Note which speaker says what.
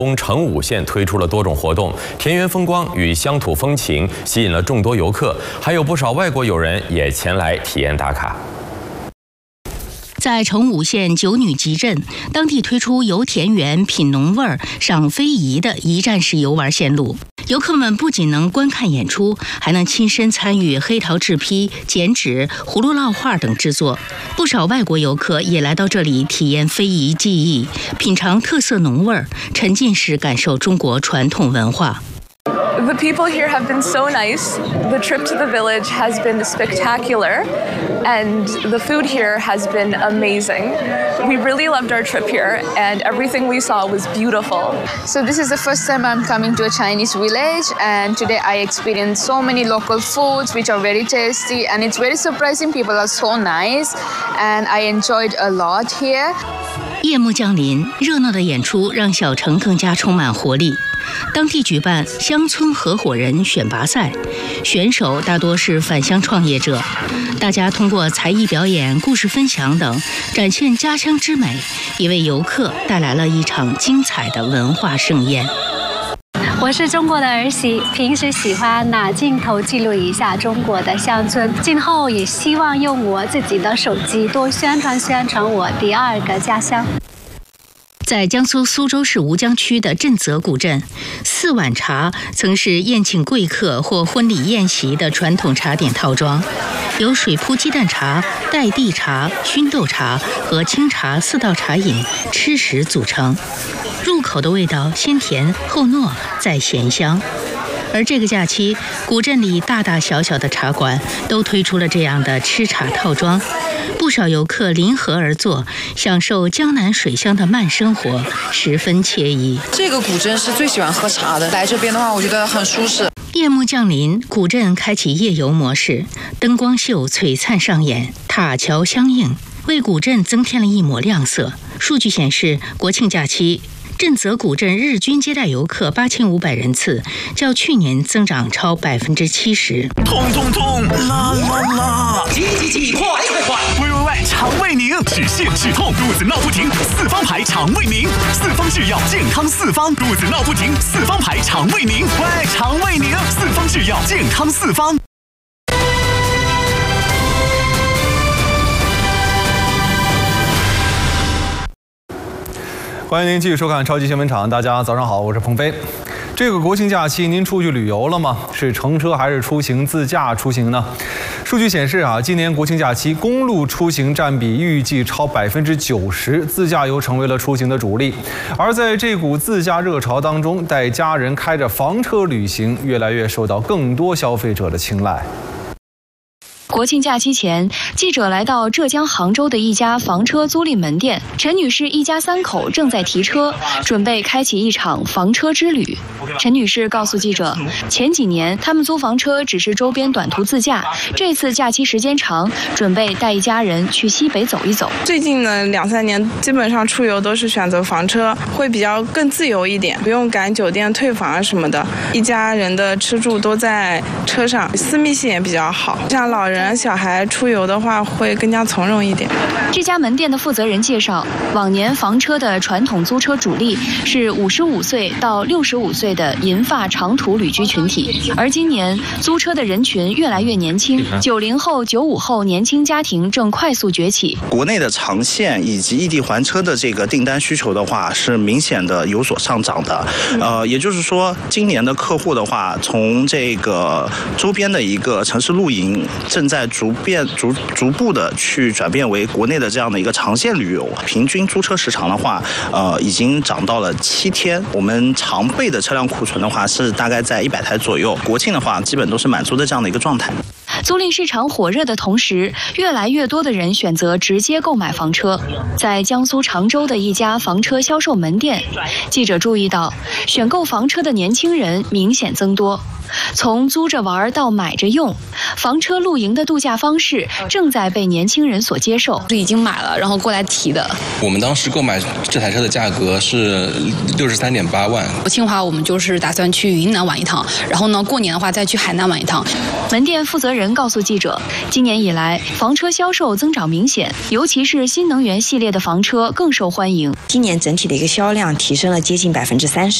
Speaker 1: 成武县推出了多种活动，田园风光与乡土风情吸引了众多游客，还有不少外国友人也前来体验打卡。
Speaker 2: 在成武县九女集镇，当地推出游田园、品农味儿、赏非遗的一站式游玩线路。游客们不仅能观看演出，还能亲身参与黑陶制坯、剪纸、葫芦烙画等制作。不少外国游客也来到这里体验非遗技艺，品尝特色农味儿，沉浸式感受中国传统文化。
Speaker 3: The people here have been so nice. The trip to the village has been spectacular, and the food here has been amazing. We really loved our trip here, and everything we saw was beautiful.
Speaker 4: So this is the first time I'm coming to a Chinese village, and today I experienced so many local foods which are very tasty, and it's very surprising. People are so nice, and I enjoyed a lot here.
Speaker 2: 夜幕降临，热闹的演出让小城更加充满活力。当地举办乡村合伙人选拔赛，选手大多是返乡创业者，大家通过才艺表演、故事分享等展现家乡之美，也为游客带来了一场精彩的文化盛宴。
Speaker 5: 我是中国的儿媳，平时喜欢拿镜头记录一下中国的乡村，今后也希望用我自己的手机多宣传我第二个家乡。在江苏苏州市吴江区的震泽古镇，4碗茶曾是宴请贵客或婚礼宴席的传统茶点套装，由水铺鸡蛋茶、带地茶、熏豆茶和清茶4道茶饮吃食组成。入口的味道先甜后糯，再咸香。而这个假期，古镇里大大小小的茶馆都推出了这样的吃茶套装，不少游客临河而坐，享受江南水乡的慢生活，十分惬意。
Speaker 6: 这个古镇是最喜欢喝茶的，来这边的话，我觉得很舒适。
Speaker 2: 夜幕降临，古镇开启夜游模式，灯光秀璀璨上演，塔桥相映，为古镇增添了一抹亮色。数据显示，国庆假期震泽古镇日均接待游客8500人次，较去年增长超70%。
Speaker 7: 痛痛痛，啦啦啦！急，快！喂！肠胃宁，止泻止痛，肚子闹不停，4方牌肠胃宁，4方制药健康4方，肚子闹不停，4方牌肠胃宁，喂，肠胃宁，4方制药健康4方。
Speaker 8: 欢迎您继续收看超级新闻场，大家早上好，我是鹏飞。这个国庆假期您出去旅游了吗？是乘车还是出行自驾出行呢？数据显示今年国庆假期公路出行占比预计超90%，自驾游成为了出行的主力。而在这股自驾热潮当中，带家人开着房车旅行越来越受到更多消费者的青睐。
Speaker 9: 国庆假期前，记者来到浙江杭州的一家房车租赁门店，陈女士一家3口正在提车，准备开启一场房车之旅。陈女士告诉记者，前几年他们租房车只是周边短途自驾，这次假期时间长，准备带一家人去西北走一走。
Speaker 3: 最近呢2-3年，基本上出游都是选择房车，会比较更自由一点，不用赶酒店退房啊什么的，一家人的吃住都在车上，私密性也比较好。像老人小孩出游的话会更加从容一点。
Speaker 9: 这家门店的负责人介绍，往年房车的传统租车主力是55岁到65岁的银发长途旅居群体，而今年租车的人群越来越年轻，90后、95后年轻家庭正快速崛起。
Speaker 10: 国内的长线以及异地还车的这个订单需求的话，是明显的有所上涨的。也就是说，今年的客户的话，从这个周边的一个城市露营，正在逐步的去转变为国内的这样的一个长线旅游。平均租车时长的话，已经涨到了7天。我们常备的车辆库存的话是大概在100台左右。国庆的话，基本都是满租的这样的一个状态。
Speaker 9: 租赁市场火热的同时，越来越多的人选择直接购买房车。在江苏常州的一家房车销售门店，记者注意到，选购房车的年轻人明显增多。 从租着玩到买着用，房车露营的度假方式正在被年轻人所接受。
Speaker 11: 是已经买了，然后过来提的。
Speaker 12: 我们当时购买这台车的价格是63.8万。
Speaker 11: 清华我们就是打算去云南玩一趟，然后呢，过年的话再去海南玩一趟。
Speaker 9: 门店负责人告诉记者，今年以来房车销售增长明显，尤其是新能源系列的房车更受欢迎。
Speaker 13: 今年整体的一个销量提升了接近30%。